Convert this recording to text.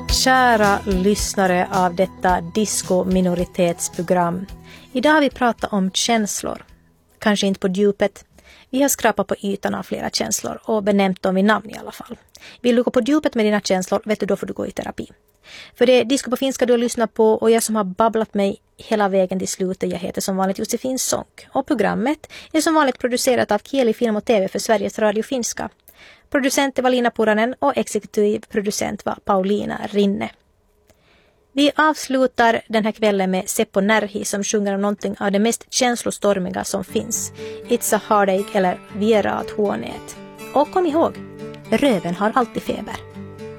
Kära lyssnare av detta disco-minoritetsprogram. Idag har vi pratat om känslor. Kanske inte på djupet. Vi har skrapat på ytan av flera känslor och benämnt dem vid namn i alla fall. Vill du gå på djupet med dina känslor, vet du, då får du gå i terapi. För det är Disco på finska du har lyssnat på och jag som har babblat mig hela vägen till slutet. Jag heter som vanligt Josefin Sonck. Och programmet är som vanligt producerat av Kieli Film och TV för Sveriges Radio Finska. Producent var Lina Puranen och exekutiv producent var Paulina Rinne. Vi avslutar den här kvällen med Seppo Närhi som sjunger om någonting av det mest känslostormiga som finns. It's a heartache eller Viera att hånet. Och kom ihåg, röven har alltid feber.